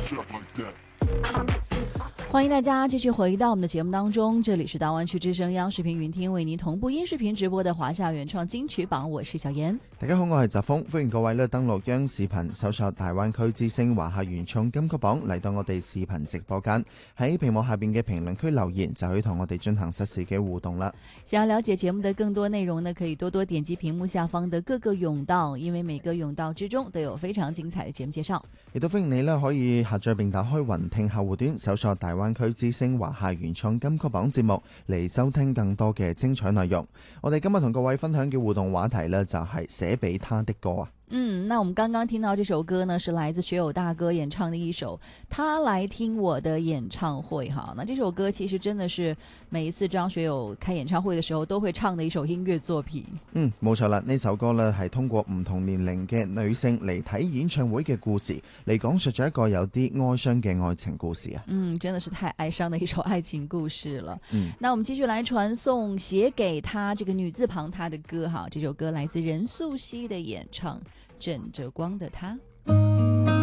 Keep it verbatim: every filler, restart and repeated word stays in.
欢迎大家继续回到我们的节目当中，这里是大湾区之声央视频云聽為您同步音視頻直播的華夏原創金曲榜，我是小妍。 大家好，我係澤峰，歡迎各位咧登錄央視頻搜索大灣區之聲華夏原創金曲榜，嚟到我哋視頻直播間，喺屏幕下邊嘅評論區留言就可以同我哋進行實時嘅互動啦。 想要了解節目的更多內容呢，可以多多點擊屏幕下方的各個甬道，因為每個甬道之中都有非常精彩的節目介紹。亦都歡迎你咧可以下載並打開雲聽客戶端，搜索大灣區之聲華夏原創金曲榜節目嚟收聽更多嘅精彩內容。我哋今日同各位分享嘅互動話題呢，就係寫俾他的歌啊。 嗯，那我們剛剛聽到這首歌呢，是來自學友大哥演唱的一首他來聽我的演唱會哈。那這首歌其實真的是每一次張學友開演唱會的時候都會唱的一首音樂作品。 嗯，冇錯啦，呢首歌呢係通過唔同年齡嘅女性嚟睇演唱會嘅故事，嚟講述咗一個有啲哀傷嘅愛情故事啊。 嗯，真的是太哀傷的一首愛情故事了。 嗯， 那我們繼續來傳送寫給他這個女字旁他的歌哈。這首歌來自任素汐的演唱，枕着光的他。